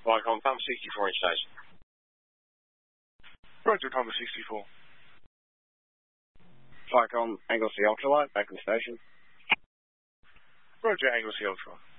Viacom, Pump 64 in station. Roger, Pump 64. Viacom, Angle C Ultralight, back in the station. Roger, Angle C Ultralight.